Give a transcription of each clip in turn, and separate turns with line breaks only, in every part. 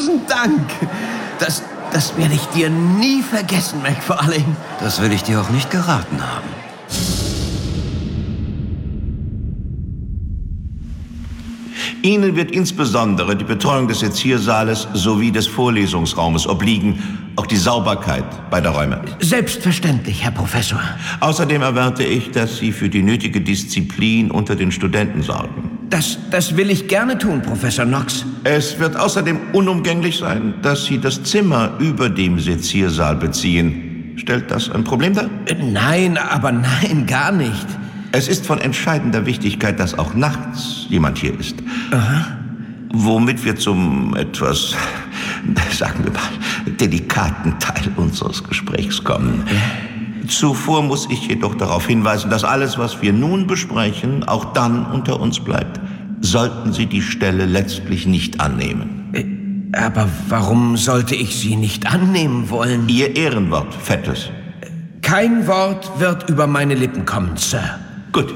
Tausend Dank. Das werde ich dir nie vergessen, McFarlane.
Das will ich dir auch nicht geraten haben.
Ihnen wird insbesondere die Betreuung des Seziersaales sowie des Vorlesungsraumes obliegen, auch die Sauberkeit beider Räume.
Selbstverständlich, Herr Professor.
Außerdem erwarte ich, dass Sie für die nötige Disziplin unter den Studenten sorgen.
Das will ich gerne tun, Professor Knox.
Es wird außerdem unumgänglich sein, dass Sie das Zimmer über dem Seziersaal beziehen. Stellt das ein Problem dar?
Nein, gar nicht.
Es ist von entscheidender Wichtigkeit, dass auch nachts jemand hier ist.
Aha.
Womit wir zum etwas, sagen wir mal, delikaten Teil unseres Gesprächs kommen. Zuvor muss ich jedoch darauf hinweisen, dass alles, was wir nun besprechen, auch dann unter uns bleibt. Sollten Sie die Stelle letztlich nicht annehmen.
Aber warum sollte ich sie nicht annehmen wollen?
Ihr Ehrenwort, Fettes.
Kein Wort wird über meine Lippen kommen, Sir.
Gut.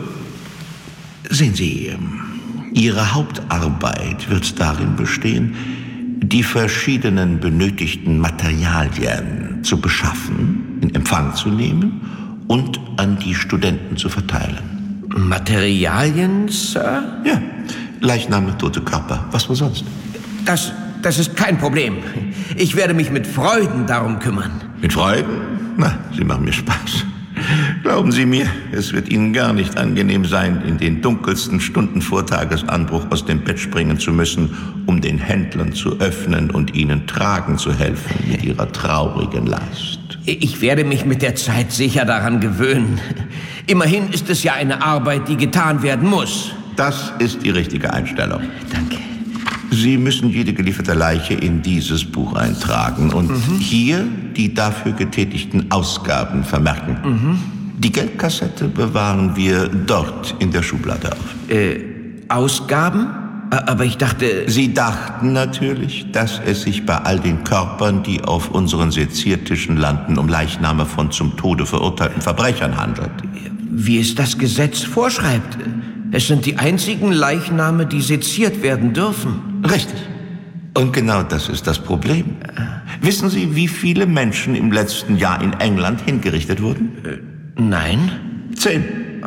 Sehen Sie, Ihre Hauptarbeit wird darin bestehen, die verschiedenen benötigten Materialien zu beschaffen, in Empfang zu nehmen und an die Studenten zu verteilen.
Materialien, Sir?
Ja, Leichname, tote Körper, was wohl sonst?
Das ist kein Problem. Ich werde mich mit Freuden darum kümmern.
Mit Freuden? Na, Sie machen mir Spaß. Glauben Sie mir, es wird Ihnen gar nicht angenehm sein, in den dunkelsten Stunden vor Tagesanbruch aus dem Bett springen zu müssen, um den Händlern zu öffnen und ihnen tragen zu helfen mit ihrer traurigen Last.
Ich werde mich mit der Zeit sicher daran gewöhnen. Immerhin ist es ja eine Arbeit, die getan werden muss.
Das ist die richtige Einstellung.
Danke.
Sie müssen jede gelieferte Leiche in dieses Buch eintragen und hier die dafür getätigten Ausgaben vermerken. Die Geldkassette bewahren wir dort in der Schublade auf.
Ausgaben? Aber ich dachte...
Sie dachten natürlich, dass es sich bei all den Körpern, die auf unseren Seziertischen landen, um Leichname von zum Tode verurteilten Verbrechern handelt.
Wie es das Gesetz vorschreibt. Es sind die einzigen Leichname, die seziert werden dürfen.
Richtig. Und genau das ist das Problem. Wissen Sie, wie viele Menschen im letzten Jahr in England hingerichtet wurden?
Nein.
10.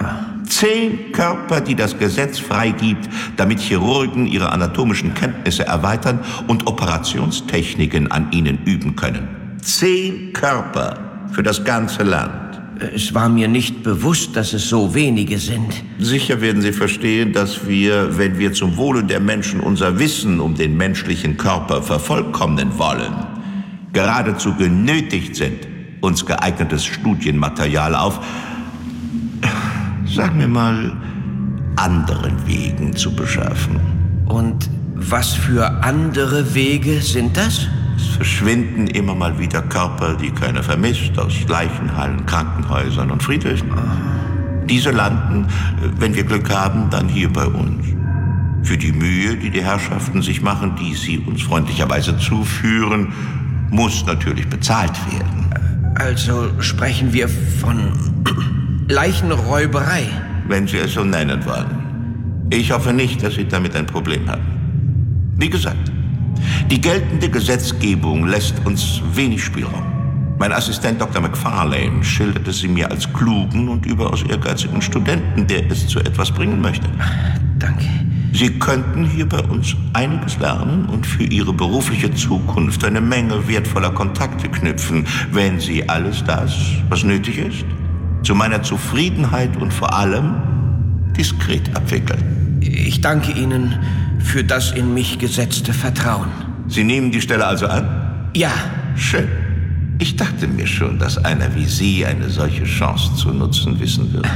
10 Körper, die das Gesetz freigibt, damit Chirurgen ihre anatomischen Kenntnisse erweitern und Operationstechniken an ihnen üben können. 10 Körper für das ganze Land.
Es war mir nicht bewusst, dass es so wenige sind.
Sicher werden Sie verstehen, dass wir, wenn wir zum Wohle der Menschen unser Wissen um den menschlichen Körper vervollkommnen wollen, geradezu genötigt sind, uns geeignetes Studienmaterial auf, sagen wir mal, anderen Wegen zu beschaffen.
Und was für andere Wege sind das?
Es verschwinden immer mal wieder Körper, die keiner vermisst, aus Leichenhallen, Krankenhäusern und Friedhöfen. Diese landen, wenn wir Glück haben, dann hier bei uns. Für die Mühe, die die Herrschaften sich machen, die sie uns freundlicherweise zuführen, muss natürlich bezahlt werden.
Also sprechen wir von Leichenräuberei.
Wenn Sie es so nennen wollen. Ich hoffe nicht, dass Sie damit ein Problem haben. Wie gesagt, die geltende Gesetzgebung lässt uns wenig Spielraum. Mein Assistent Dr. McFarlane schilderte sie mir als klugen und überaus ehrgeizigen Studenten, der es zu etwas bringen möchte.
Danke.
Sie könnten hier bei uns einiges lernen und für Ihre berufliche Zukunft eine Menge wertvoller Kontakte knüpfen, wenn Sie alles das, was nötig ist, zu meiner Zufriedenheit und vor allem diskret abwickeln.
Ich danke Ihnen für das in mich gesetzte Vertrauen.
Sie nehmen die Stelle also an?
Ja.
Schön. Ich dachte mir schon, dass einer wie Sie eine solche Chance zu nutzen wissen wird.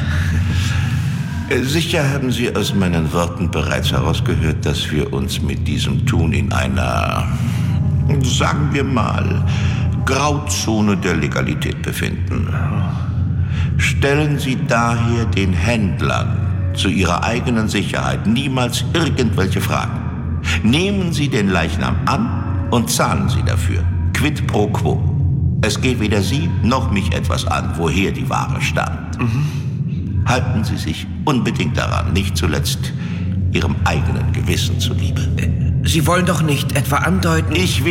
Sicher haben Sie aus meinen Worten bereits herausgehört, dass wir uns mit diesem Tun in einer, sagen wir mal, Grauzone der Legalität befinden. Stellen Sie daher den Händlern zu ihrer eigenen Sicherheit niemals irgendwelche Fragen. Nehmen Sie den Leichnam an und zahlen Sie dafür. Quid pro quo. Es geht weder Sie noch mich etwas an, woher die Ware stammt. Halten Sie sich unbedingt daran, nicht zuletzt Ihrem eigenen Gewissen zuliebe.
Sie wollen doch nicht etwa andeuten...
Ich will